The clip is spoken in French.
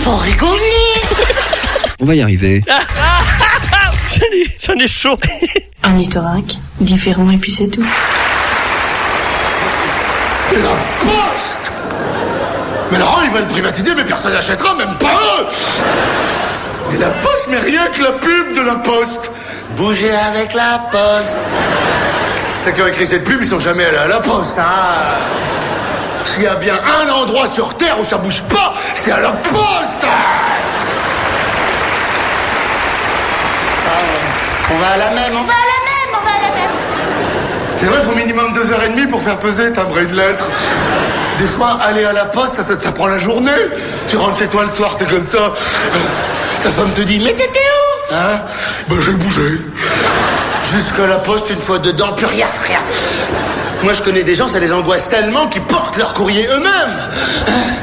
Faut rigoler. On va y arriver. J'en ai chaud. Ornithorynque, différent et puis c'est tout. La Poste! Mais Laurent, ils veulent privatiser, mais personne n'achètera, même pas eux! Mais la Poste, mais rien que la pub de la Poste! Bougez avec la Poste! Ceux qui ont écrit cette pub, ils sont jamais allés à la Poste, hein? S'il y a bien un endroit sur Terre où ça bouge pas, c'est à la Poste! On va à la même, on va à la même, on va à la même. C'est vrai, il faut minimum 2h30 pour faire peser, timbrer une lettre. Des fois, aller à la poste, ça prend la journée. Tu rentres chez toi le soir, t'es comme ça. Ta femme te dit, mais t'étais où? Hein? Ben, j'ai bougé. Jusqu'à la poste, une fois dedans, plus rien. Moi, je connais des gens, ça les angoisse tellement qu'ils portent leur courrier eux-mêmes.